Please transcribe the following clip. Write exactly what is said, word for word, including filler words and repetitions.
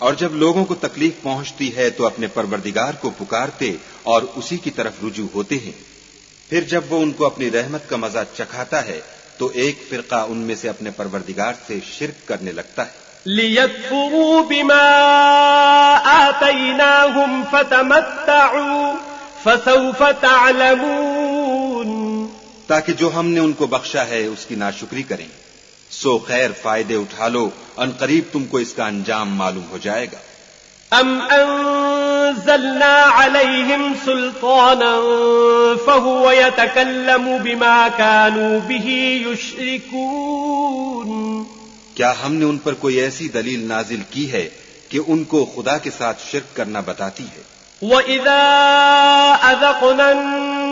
और जब लोगों को तकलीफ पहुंचती है तो अपने परवरदिगार को पुकारते और उसी की तरफ रुजू होते हैं। फिर जब वो उनको अपनी रहमत का मजा चखाता है तो एक फिरका उनमें से अपने परवरदिगार से शिर्क करने लगता है। लियकफुरू बिमा आतैनाहुम फतमत्तऊ फसौफ तअलमून, ताकि जो हमने उनको बख्शा है उसकी नाशुक्री करें। सो खैर फायदे उठा लो, अनकरीब तुमको इसका अंजाम मालूम हो जाएगा। अम अंज़लना अलैहिम सुल्तानन फहुव यतकल्लमु बिमा कानू बिही युश्रिकून, क्या हमने उन पर कोई ऐसी दलील नाजिल की है कि उनको खुदा के साथ शिर्क करना बताती है। वइज़ा अज़क़ना